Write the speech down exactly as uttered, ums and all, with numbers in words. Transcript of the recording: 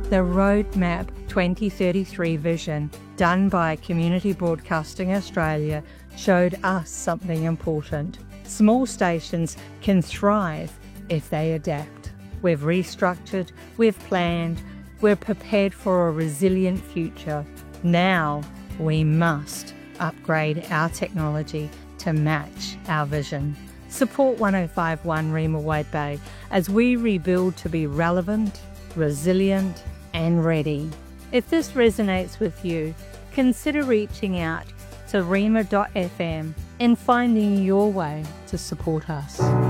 The Roadmap twenty thirty-three vision, done by Community Broadcasting Australia, showed us something important. Small stations can thrive if they adapt. We've restructured, we've planned, we're prepared for a resilient future. Now we must upgrade our technology to match our vision. Support one oh five point one Reema Wide Bay as we rebuild to be relevant, resilient and ready. If this resonates with you, consider reaching out to reema dot f m and finding your way to support us.